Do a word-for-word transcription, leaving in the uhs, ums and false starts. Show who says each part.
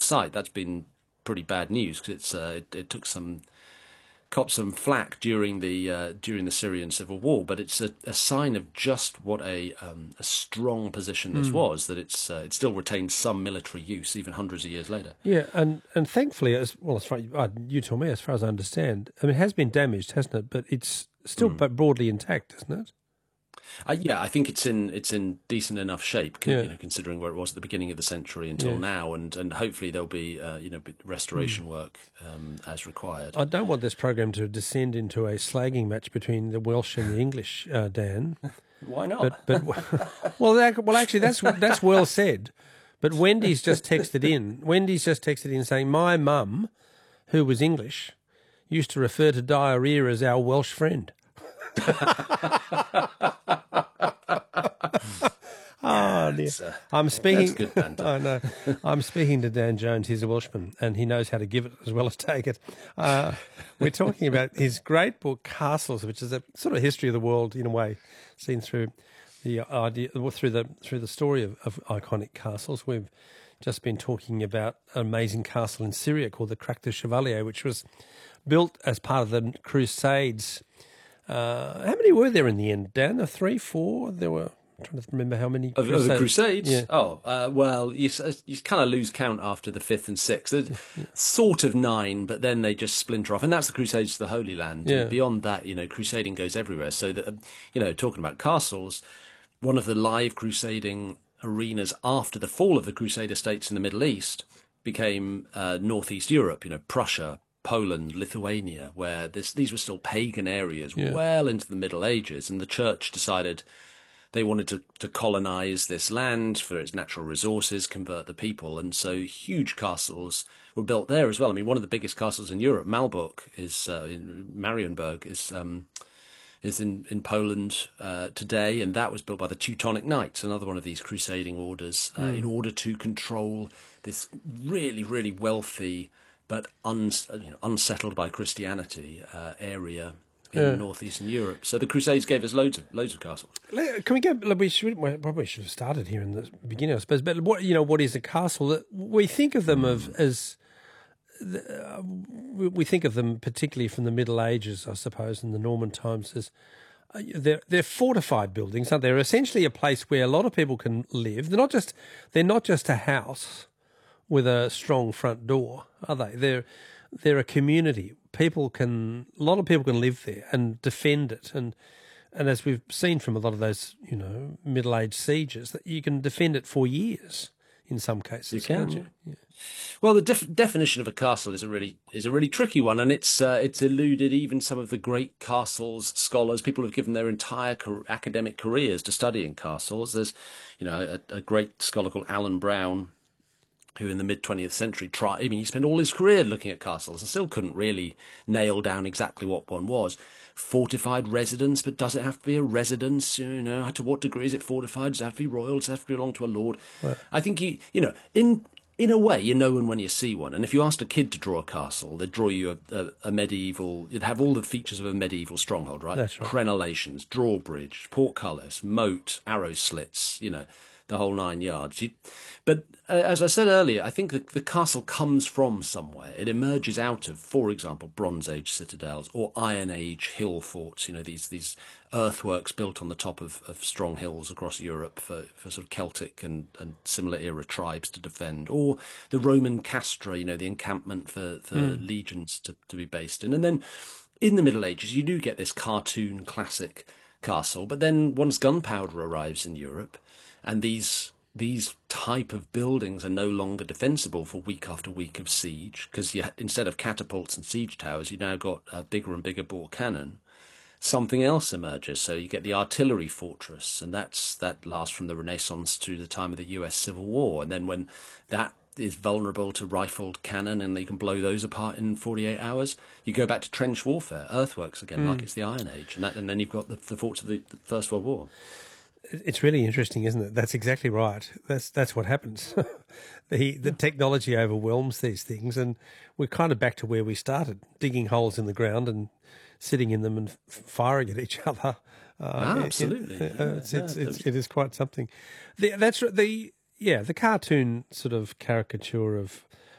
Speaker 1: site. That's been pretty bad news because it's uh, it, it took some copped some flack during the uh, during the Syrian civil war, but it's a, a sign of just what a um, a strong position this
Speaker 2: Mm.
Speaker 1: was. That it's uh, it still retains some military use even hundreds of years later.
Speaker 2: Yeah, and, and thankfully, as well as far uh, you tell me, as far as I understand, I mean, it has been damaged, hasn't it? But it's still
Speaker 1: Mm.
Speaker 2: but broadly intact, isn't it?
Speaker 1: Uh, yeah, I think it's in it's in decent enough shape, con-
Speaker 2: Yeah.
Speaker 1: you know, considering where it was at the beginning of the century until
Speaker 2: Yeah.
Speaker 1: now, and, and hopefully there'll be uh, you know bit restoration work um, as required.
Speaker 2: I don't want this program to descend into a slagging match between the Welsh and the English, uh, Dan.
Speaker 1: Why not?
Speaker 2: But but well, that, well, actually, that's that's well said. But Wendy's just texted in. Wendy's just texted in saying, "My mum, who was English, used to refer to diarrhea as our Welsh friend." Oh, dear.
Speaker 1: uh,
Speaker 2: I'm speaking.
Speaker 1: that's good banter.
Speaker 2: I know. I'm speaking to Dan Jones. He's a Welshman, and he knows how to give it as well as take it. Uh, we're talking about his great book, Castles, which is a sort of history of the world in a way, seen through the idea through the through the story of, of iconic castles. We've just been talking about an amazing castle in Syria called the Crac de Chevalier, which was built as part of the Crusades. Uh, how many were there in the end, Dan? A three, four? There were. I'm trying to remember how many
Speaker 1: Of, of the Crusades?
Speaker 2: Yeah.
Speaker 1: Oh, uh, well, you s- you kind of lose count after the fifth and sixth. There's sort of nine, but then they just splinter off, and that's the Crusades to the Holy Land.
Speaker 2: Yeah.
Speaker 1: And beyond that, you know, crusading goes everywhere. So that, um, you know, talking about castles, one of the live crusading arenas after the fall of the Crusader states in the Middle East became uh, Northeast Europe. You know, Prussia, Poland, Lithuania, where this, these were still pagan areas
Speaker 2: Yeah.
Speaker 1: well into the Middle Ages, and the church decided they wanted to, to colonize this land for its natural resources, convert the people, and so huge castles were built there as well. I mean, one of the biggest castles in Europe, Malbork, is uh, in Marienburg, is um, is in in Poland uh, today, and that was built by the Teutonic Knights, another one of these crusading orders, uh, in order to control this really, really wealthy but un, you know, unsettled by Christianity uh, area in
Speaker 2: Yeah.
Speaker 1: northeastern Europe. So the Crusades gave us loads of loads of castles.
Speaker 2: Le- Can we go? like, We should well, probably should have started here in the beginning, I suppose. But what you know, what is a castle? That we think of them of as the, uh, we we think of them particularly from the Middle Ages, I suppose, and the Norman times as uh, they're they're fortified buildings, aren't they? They're essentially a place where a lot of people can live. They're not just they're not just a house with a strong front door, are they? They're they're a community. People can a lot of people can live there and defend it, and and as we've seen from a lot of those, you know, middle age sieges, that you can defend it for years in some cases.
Speaker 1: You can.
Speaker 2: Can't you? Yeah.
Speaker 1: Well, the def- definition of a castle is a really is a really tricky one, and it's uh, it's eluded even some of the great castles scholars. People who've given their entire car- academic careers to studying castles. There's, you know, a, a great scholar called Alan Brown, who in the mid twentieth century tried, I mean, he spent all his career looking at castles and still couldn't really nail down exactly what one was. Fortified residence, but does it have to be a residence? You know, to what degree is it fortified? Does it have to be royal? Does it have to belong to a lord?
Speaker 2: Right.
Speaker 1: I think, you, you know, in in a way, you know one when you see one. And if you asked a kid to draw a castle, they'd draw you a, a, a medieval, you'd have all the features of a medieval stronghold, right?
Speaker 2: That's right.
Speaker 1: Crenellations, drawbridge, portcullis, moat, arrow slits, you know, the whole nine yards. You, but uh, as I said earlier, I think the, the castle comes from somewhere. It emerges out of, for example, Bronze Age citadels or Iron Age hill forts, you know, these these earthworks built on the top of, of strong hills across Europe for, for sort of Celtic and, and similar era tribes to defend, or the Roman castra, you know, the encampment for, for
Speaker 2: Mm.
Speaker 1: legions to, to be based in. And then in the Middle Ages, you do get this cartoon classic castle, but then once gunpowder arrives in Europe, and these these type of buildings are no longer defensible for week after week of siege, because you, instead of catapults and siege towers, you now got a bigger and bigger bore cannon. Something else emerges. So you get the artillery fortress, and that's that lasts from the Renaissance to the time of the U S Civil War. And then when that is vulnerable to rifled cannon and they can blow those apart in forty-eight hours, you go back to trench warfare, earthworks again,
Speaker 2: Mm.
Speaker 1: like it's the Iron Age. And, that, and then you've got the, the forts of the, the First World War.
Speaker 2: It's really interesting, isn't it? That's exactly right. That's that's what happens. the the technology overwhelms these things, and we're kind of back to where we started, digging holes in the ground and sitting in them and f- firing at each other. Uh,
Speaker 1: Ah,
Speaker 2: it-
Speaker 1: absolutely.
Speaker 2: it- uh, it's,
Speaker 1: Yeah,
Speaker 2: it's,
Speaker 1: yeah,
Speaker 2: it's, it is quite something. The, that's the yeah the cartoon sort of caricature of